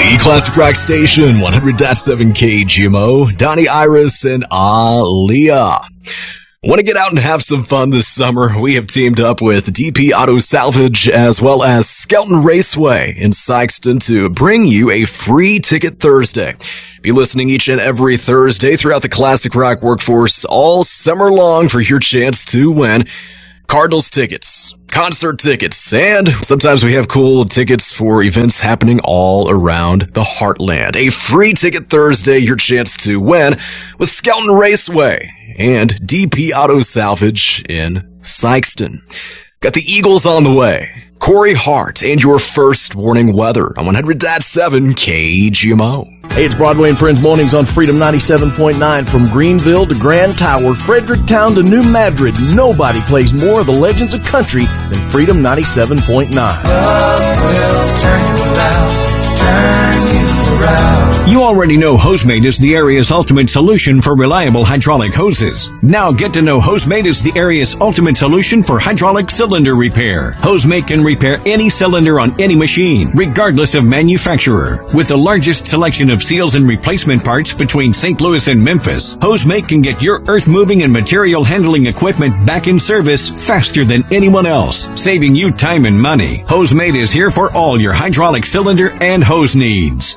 The Classic Rock Station, 100.7 KGMO, Donnie Iris and Aaliyah. Want to get out and have some fun this summer? We have teamed up with DP Auto Salvage as well as Skelton Raceway in Sikeston to bring you a free ticket Thursday. Be listening each and every Thursday throughout the Classic Rock workforce all summer long for your chance to win Cardinals tickets, concert tickets, and sometimes we have cool tickets for events happening all around the Heartland. A free ticket Thursday, your chance to win with Skelton Raceway and DP Auto Salvage in Sikeston. Got the Eagles on the way, Corey Hart, and your first warning weather on 100.7 KGMO. Hey, it's Broadway and Friends Mornings on Freedom 97.9. From Greenville to Grand Tower, Fredericktown to New Madrid, nobody plays more of the legends of country than Freedom 97.9. Love will turn you around, turn you around. You already know HoseMate is the area's ultimate solution for reliable hydraulic hoses. Now get to know HoseMate is the area's ultimate solution for hydraulic cylinder repair. HoseMate can repair any cylinder on any machine, regardless of manufacturer. With the largest selection of seals and replacement parts between St. Louis and Memphis, HoseMate can get your earth-moving and material handling equipment back in service faster than anyone else, saving you time and money. HoseMate is here for all your hydraulic cylinder and hose needs.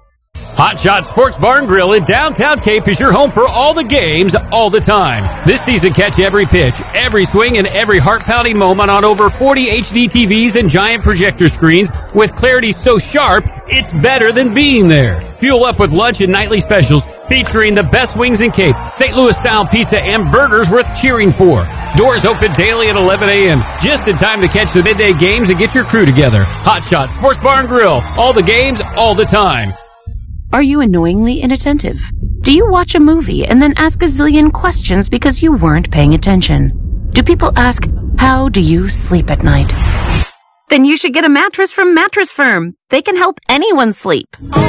Hot Shot Sports Bar and Grill in downtown Cape is your home for all the games, all the time. This season, catch every pitch, every swing, and every heart-pounding moment on over 40 HD TVs and giant projector screens with clarity so sharp, it's better than being there. Fuel up with lunch and nightly specials featuring the best wings in Cape, St. Louis-style pizza, and burgers worth cheering for. Doors open daily at 11 a.m., just in time to catch the midday games and get your crew together. Hot Shot Sports Bar and Grill, all the games, all the time. Are you annoyingly inattentive? Do you watch a movie and then ask a zillion questions because you weren't paying attention? Do people ask, how do you sleep at night? Then you should get a mattress from Mattress Firm. They can help anyone sleep.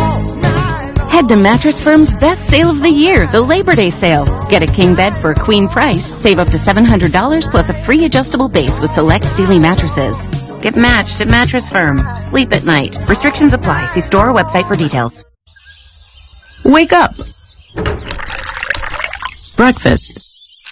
Head to Mattress Firm's best sale of the year, the Labor Day sale. Get a king bed for a queen price. Save up to $700 plus a free adjustable base with select Sealy mattresses. Get matched at Mattress Firm. Sleep at night. Restrictions apply. See store or website for details. Wake up. Breakfast.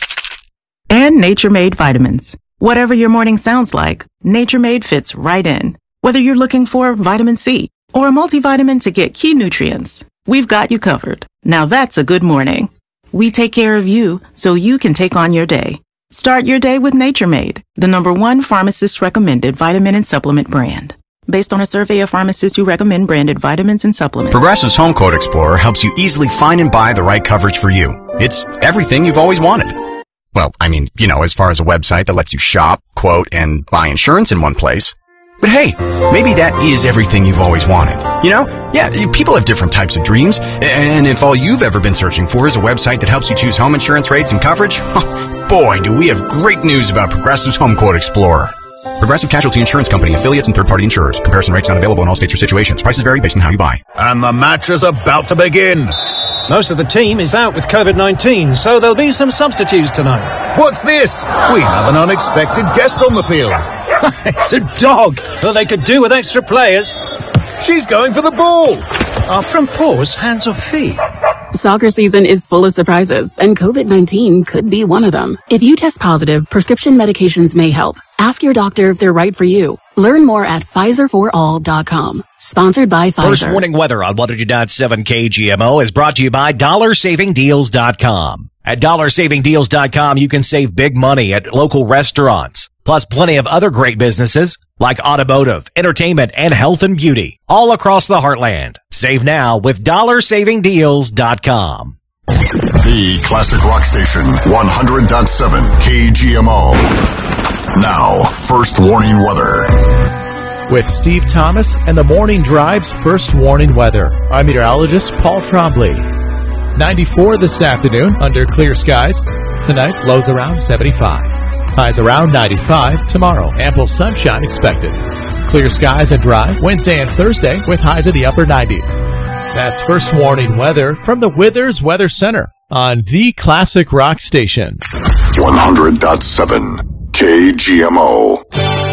And Nature Made vitamins. Whatever your morning sounds like, Nature Made fits right in. Whether you're looking for vitamin C or a multivitamin to get key nutrients, we've got you covered. Now that's a good morning. We take care of you so you can take on your day. Start your day with Nature Made, the #1 pharmacist recommended vitamin and supplement brand. Based on a survey of pharmacists who recommend branded vitamins and supplements. Progressive's Home Quote Explorer helps you easily find and buy the right coverage for you. It's everything you've always wanted. Well, I mean, as far as a website that lets you shop, quote, and buy insurance in one place. But hey, maybe that is everything you've always wanted. Yeah, people have different types of dreams. And if all you've ever been searching for is a website that helps you choose home insurance rates and coverage, boy, do we have great news about Progressive's Home Quote Explorer. Progressive Casualty Insurance Company, affiliates, and third-party insurers. Comparison rates not available in all states or situations. Prices vary based on how you buy. And the match is about to begin. Most of the team is out with COVID-19, so there'll be some substitutes tonight. What's this? We have an unexpected guest on the field. It's a dog. Well, they could do with extra players. She's going for the ball. Are front paws hands or feet? Soccer season is full of surprises, and COVID-19 could be one of them. If you test positive, prescription medications may help. Ask your doctor if they're right for you. Learn more at PfizerForAll.com. Sponsored by Pfizer. First warning weather on 100.7 KGMO is brought to you by DollarSavingDeals.com. At DollarSavingDeals.com, you can save big money at local restaurants, plus plenty of other great businesses like automotive, entertainment, and health and beauty, all across the heartland. Save now with DollarSavingDeals.com. The Classic Rock Station, 100.7 KGMO. Now, first warning weather. With Steve Thomas and the Morning Drive's first warning weather, I'm meteorologist Paul Trombley. 94 this afternoon under clear skies. Tonight, lows around 75. Highs around 95. Tomorrow, ample sunshine expected. Clear skies and dry Wednesday and Thursday with highs in the upper 90s. That's first warning weather from the Withers Weather Center on the Classic Rock Station. 100.7 KGMO.